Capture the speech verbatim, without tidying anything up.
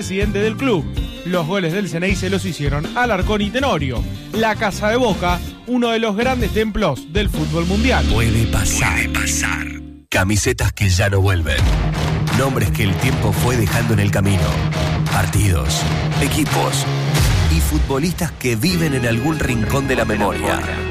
presidente del club. Los goles del Ceney se los hicieron Alarcón y Tenorio. La Casa de Boca, uno de los grandes templos del fútbol mundial. Puede pasar. Puede pasar. Camisetas que ya no vuelven. Nombres que el tiempo fue dejando en el camino. Partidos, equipos y futbolistas que viven en algún rincón de la memoria.